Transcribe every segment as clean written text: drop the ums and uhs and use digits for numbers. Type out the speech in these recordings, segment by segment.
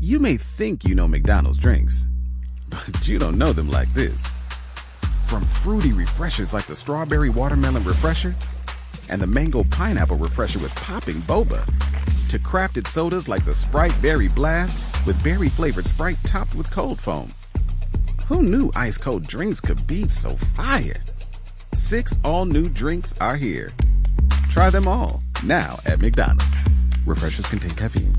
You may think you know McDonald's drinks, but you don't know them like this. From fruity refreshers like the Strawberry Watermelon Refresher and the Mango Pineapple Refresher with popping boba, to crafted sodas like the Sprite Berry Blast with berry-flavored Sprite topped with cold foam. Who knew ice-cold drinks could be so fire? 6 all-new drinks are here. Try them all, now at McDonald's. Refreshers contain caffeine.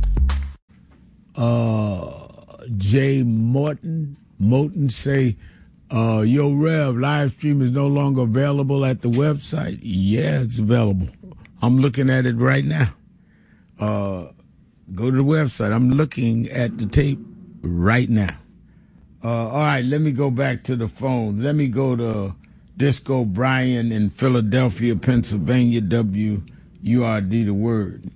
Jay Moten say, yo, Rev, live stream is no longer available at the website. Yeah, it's available. I'm looking at it right now. Go to the website. I'm looking at the tape right now. All right, let me go back to the phone. Let me go to Disco Brian in Philadelphia, Pennsylvania, WURD, the word.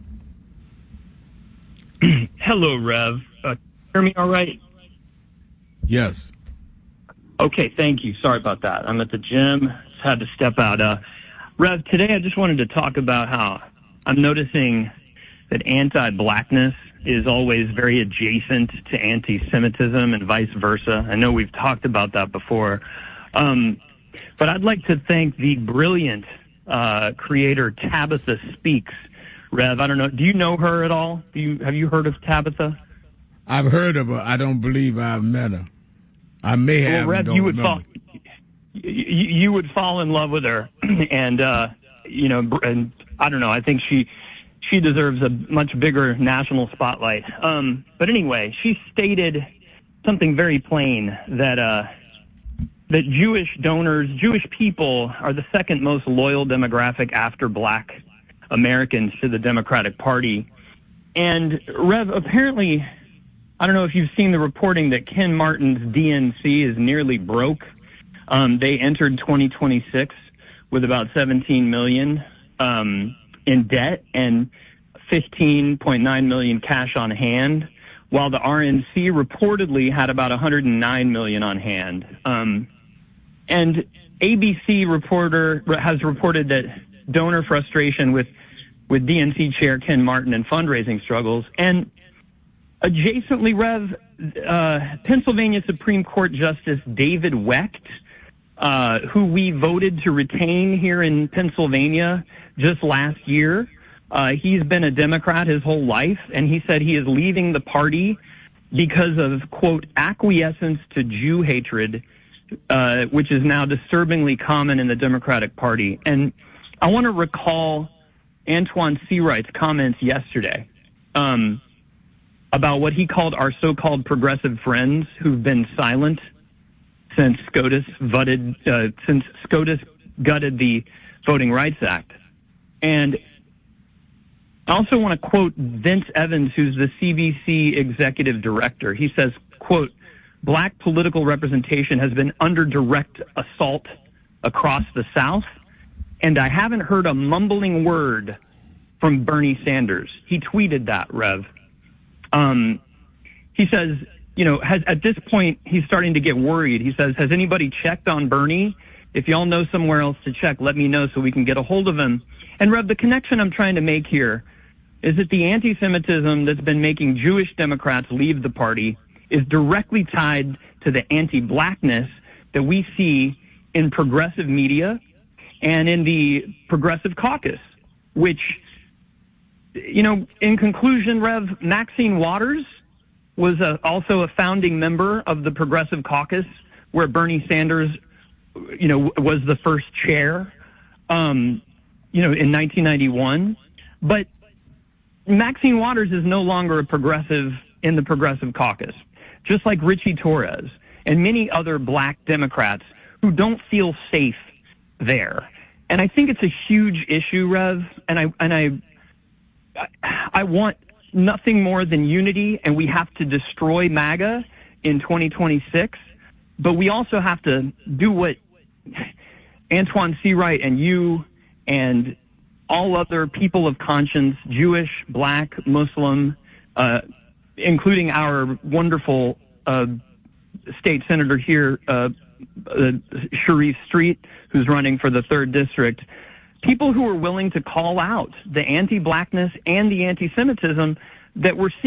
Hello, Rev. Hear me all right? Yes. Okay, thank you. Sorry about that. I'm at the gym. Just had to step out. Rev, today I just wanted to talk about how I'm noticing that anti-blackness is always very adjacent to anti-Semitism and vice versa. I know we've talked about that before. But I'd like to thank the brilliant creator Tabitha Speaks. Rev, I don't know. Do you know her at all? Have you heard of Tabitha? I've heard of her. I don't believe I've met her. I may have. Well, Rev, you would fall in love with her, and and I don't know. I think she deserves a much bigger national spotlight. But anyway, she stated something very plain that Jewish donors, Jewish people, are the second most loyal demographic after Black Americans to the Democratic Party. And Rev, apparently, I don't know if you've seen the reporting that Ken Martin's DNC is nearly broke. They entered 2026 with about $17 million in debt and $15.9 million cash on hand, while the RNC reportedly had about $109 million on hand. And ABC reporter has reported that donor frustration with DNC chair Ken Martin and fundraising struggles. And adjacently, Rev, Pennsylvania Supreme Court Justice David Wecht, who we voted to retain here in Pennsylvania just last year, he's been a Democrat his whole life, and he said he is leaving the party because of, quote, acquiescence to Jew hatred, which is now disturbingly common in the Democratic Party. And I want to recall Antoine Seawright's comments yesterday about what he called our so-called progressive friends who've been silent since SCOTUS gutted the Voting Rights Act. And I also want to quote Vince Evans, who's the CBC executive director. He says, quote, Black political representation has been under direct assault across the South, and I haven't heard a mumbling word from Bernie Sanders. He tweeted that, Rev. He says, at this point, he's starting to get worried. He says, has anybody checked on Bernie? If y'all know somewhere else to check, let me know so we can get a hold of him. And, Rev, the connection I'm trying to make here is that the anti-Semitism that's been making Jewish Democrats leave the party is directly tied to the anti-blackness that we see in progressive media and in the Progressive Caucus, which, in conclusion, Rev, Maxine Waters was also a founding member of the Progressive Caucus, where Bernie Sanders, was the first chair, in 1991. But Maxine Waters is no longer a progressive in the Progressive Caucus, just like Richie Torres and many other Black Democrats who don't feel safe there. And I think it's a huge issue, Rev, and I want nothing more than unity, and we have to destroy MAGA in 2026, but we also have to do what Antoine Seawright and you and all other people of conscience, Jewish, Black, Muslim, including our wonderful state senator here, Sharif Street, who's running for the 3rd District, people who are willing to call out the anti-Blackness and the anti-Semitism that we're seeing.